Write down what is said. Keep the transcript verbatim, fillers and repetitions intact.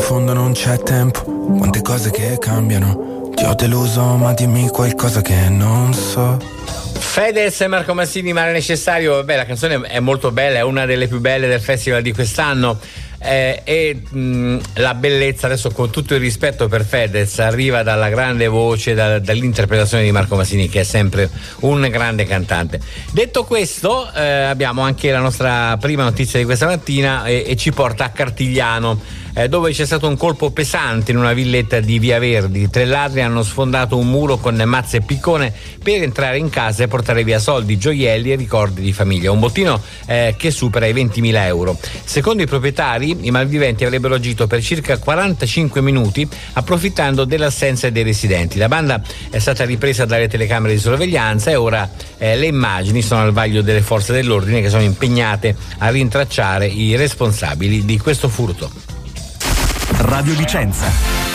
fondo non c'è tempo, quante cose che cambiano. Ti ho deluso ma dimmi qualcosa che non so. Fedez e Marco Massini, Mare Necessario. Beh, la canzone è molto bella, è una delle più belle del festival di quest'anno. Eh, e mh, la bellezza, adesso con tutto il rispetto per Fedez, arriva dalla grande voce, da, dall'interpretazione di Marco Massini, che è sempre un grande cantante. Detto questo, eh, abbiamo anche la nostra prima notizia di questa mattina e, e ci porta a Cartigliano, eh, dove c'è stato un colpo pesante in una villetta di Via Verdi. Tre ladri hanno sfondato un muro con mazze e piccone per entrare in casa e portare via soldi, gioielli e ricordi di famiglia, un bottino eh, che supera i ventimila euro. Secondo i proprietari, i malviventi avrebbero agito per circa quarantacinque minuti, approfittando dell'assenza dei residenti. La banda è stata ripresa dalle telecamere di sorveglianza e ora eh, le immagini sono al vaglio delle forze dell'ordine, che sono impegnate a rintracciare i responsabili di questo furto. Radio Vicenza.